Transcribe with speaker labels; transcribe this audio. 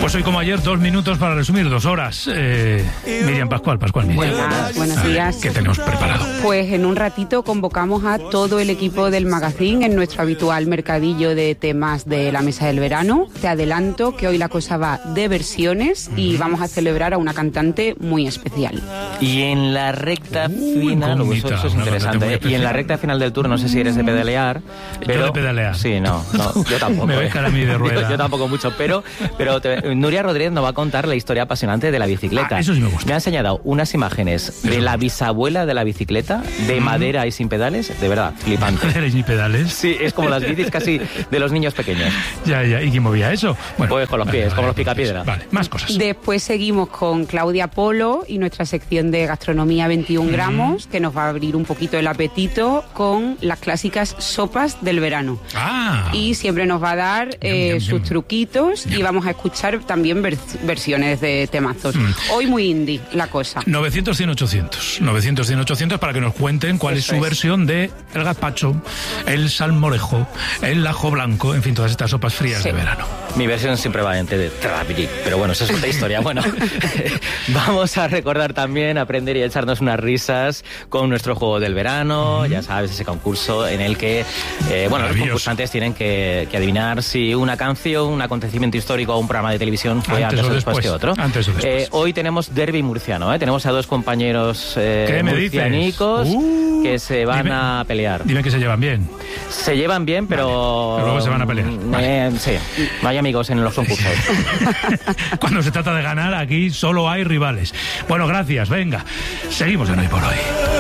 Speaker 1: Pues hoy, como ayer, 2 minutos para resumir 2 horas. Miriam Pascual Miriam.
Speaker 2: Buenos días.
Speaker 1: ¿Qué tenemos preparado?
Speaker 2: Pues en un ratito convocamos a todo el equipo del magazine en nuestro habitual mercadillo de temas de la mesa del verano. Te adelanto que hoy la cosa va de versiones y vamos a celebrar a una cantante muy especial.
Speaker 3: Y en la recta final, eso es interesante, y en la recta final del tour, no sé si eres de pedalear, pero...
Speaker 1: Yo de pedalear.
Speaker 3: Sí, no, yo tampoco.
Speaker 1: Me ves cara a mí de rueda.
Speaker 3: Yo tampoco mucho, pero Nuria Rodríguez nos va a contar la historia apasionante de la bicicleta.
Speaker 1: Eso sí me gusta.
Speaker 3: Me ha enseñado unas imágenes de la bisabuela de la bicicleta, de madera y sin pedales, de verdad, flipante.
Speaker 1: ¿Madera y sin pedales?
Speaker 3: Sí, es como las bicis casi de los niños pequeños.
Speaker 1: Ya, ¿y quién movía eso?
Speaker 3: Bueno, pues con los pies, como los picapiedra.
Speaker 1: Vale, más cosas.
Speaker 2: Después seguimos con Claudia Polo y nuestra sección de gastronomía 21 gramos, que nos va a abrir un poquito el apetito con las clásicas sopas del verano. Y siempre nos va a dar sus truquitos y vamos a escuchar también versiones de temazos. Hoy muy indie la cosa.
Speaker 1: 900-100-800. 900-100-800 para que nos cuenten cuál es su versión de el gazpacho, el salmorejo, el ajo blanco, en fin, todas estas sopas frías de verano.
Speaker 3: Mi versión siempre va de trapilli, pero bueno, eso es otra historia. Bueno, vamos a recordar también, aprender y echarnos unas risas con nuestro juego del verano, ya sabes, ese concurso en el que, los concursantes tienen que adivinar si una canción, un acontecimiento histórico o un programa de televisión fue antes o después que otro.
Speaker 1: Antes o después.
Speaker 3: Hoy tenemos derbi murciano, tenemos a dos compañeros murcianicos que se van a pelear.
Speaker 1: Dime que se llevan bien.
Speaker 3: Se llevan bien, pero...
Speaker 1: Pero luego se van a pelear.
Speaker 3: Sí, no hay amigos en los concursos.
Speaker 1: Cuando se trata de ganar, aquí solo hay rivales. Bueno, gracias, venga. Seguimos en Hoy por Hoy.